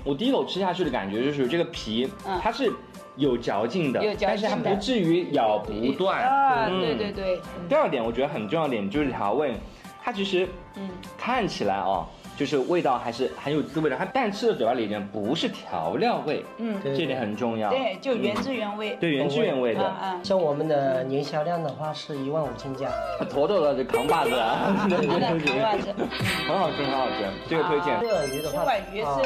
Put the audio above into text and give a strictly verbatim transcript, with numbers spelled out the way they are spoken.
我第一口吃下去的感觉就是这个皮，嗯、它是有嚼劲的， 有嚼劲的， 但是它不至于咬不断。 啊，嗯、对对对。 第二点，我觉得很重要的点就是调味，它其实嗯看起来哦。就是味道还是很有滋味的，它但吃到嘴巴里面不是调料味，嗯，这点很重要。 对，就原汁原味。 嗯、对，原汁原味的。 嗯，像我们的年销量的话是一万五千家。 坨坨的这扛把子啊， 扛把子， 很好吃，很好吃，这个推荐。 鳄鱼的话， 这碗鱼是。